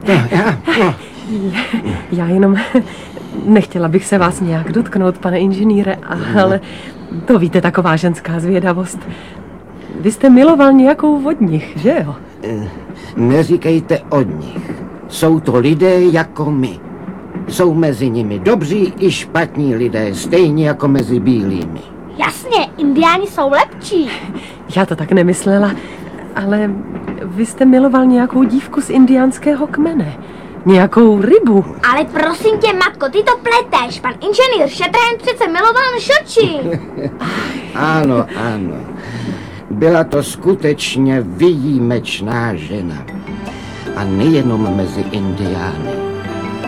Já jenom nechtěla bych se vás nějak dotknout, pane inženýre, ale to víte, taková ženská zvědavost. Vy jste miloval nějakou od nich, že jo? Neříkejte od nich. Jsou to lidé jako my. Jsou mezi nimi dobří i špatní lidé, stejně jako mezi bílými. Jasně, indiáni jsou lepší. Já to tak nemyslela, ale vy jste miloval nějakou dívku z indiánského kmene. Nějakou rybu. Ale prosím tě, matko, ty to pleteš. Pan inženýr Shatterhand přece miloval Nšoči. Ano. Byla to skutečně výjimečná žena. A nejenom mezi indiány.